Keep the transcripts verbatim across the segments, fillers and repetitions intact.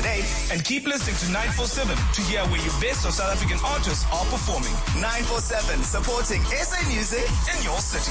A and keep listening to nine four seven to hear where your best of South African artists are performing. nine four seven, supporting S A music in your city.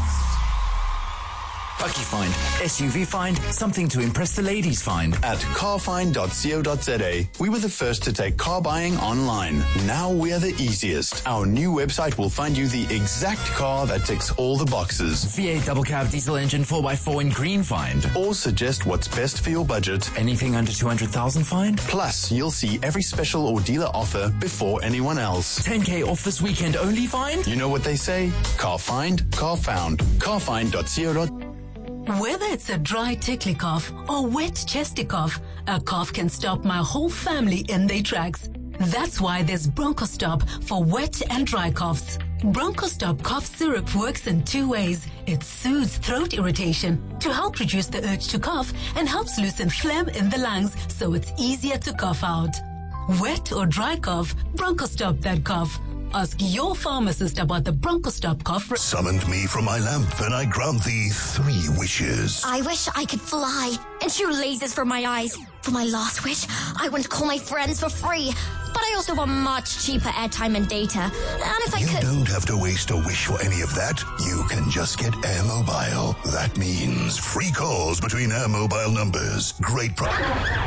Bucky Find, S U V Find, something to impress the ladies find. At car find dot co dot za, we were the first to take car buying online. Now we're the easiest. Our new website will find you the exact car that ticks all the boxes. V eight double cab diesel engine four by four in green find. Or suggest what's best for your budget. Anything under two hundred thousand find. Plus, you'll see every special or dealer offer before anyone else. ten K off this weekend only find. You know what they say? Car find, car found. car find dot co dot za. Whether it's a dry tickly cough or wet chesty cough, a cough can stop my whole family in their tracks. That's why there's BronchoStop for wet and dry coughs. BronchoStop cough syrup works in two ways. It soothes throat irritation to help reduce the urge to cough and helps loosen phlegm in the lungs so it's easier to cough out. Wet or dry cough, BronchoStop that cough. Ask your pharmacist about the BronchoStop cough. Summoned me from my lamp, and I grant thee three wishes. I wish I could fly and shoot lasers from my eyes. For my last wish, I want to call my friends for free. But I also want much cheaper airtime and data. And if I you could... You don't have to waste a wish for any of that. You can just get Air Mobile. That means free calls between Air Mobile numbers. Great price.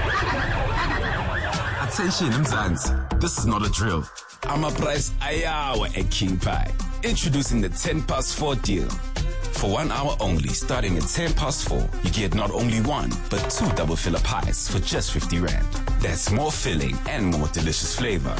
Attention, Mzansi. This is not a drill. I'm a price ayawa at King Pie. Introducing the ten past four deal. For one hour only, starting at ten past four, you get not only one, but two double filler pies for just fifty rand. That's more filling and more delicious flavor.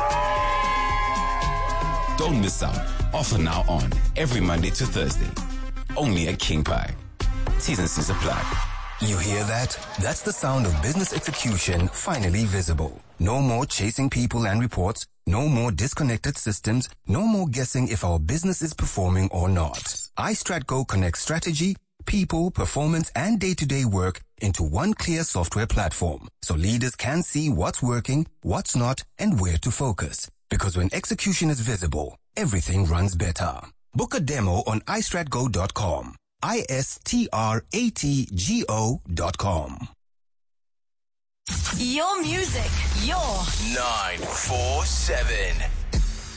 Don't miss out. Offer now on every Monday to Thursday. Only at King Pie. T's and C's apply. You hear that? That's the sound of business execution finally visible. No more chasing people and reports. No more disconnected systems. No more guessing if our business is performing or not. iStratGo connects strategy, people, performance, and day-to-day work into one clear software platform. So leaders can see what's working, what's not, and where to focus. Because when execution is visible, everything runs better. Book a demo on i strat go dot com. I S T R A T G O dot com. Your music, your nine four seven.